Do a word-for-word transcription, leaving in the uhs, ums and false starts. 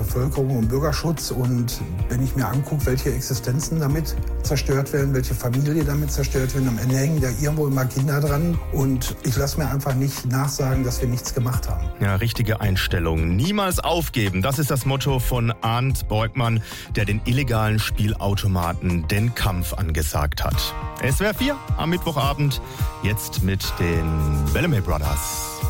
Bevölkerung und Bürgerschutz. Und wenn ich mir angucke, welche Existenzen damit zerstört werden, welche Familien damit zerstört werden, am Ende hängen da irgendwo immer Kinder dran. Und ich lasse mir einfach nicht nachsagen, dass wir nichts gemacht haben. Ja, richtige Einstellung. Niemals aufgeben. Das ist das Motto von Arndt Beugmann, der den illegalen Spielautomaten den Kampf angesagt hat. S W R vier am Mittwochabend. Jetzt mit den Bellamy Brothers.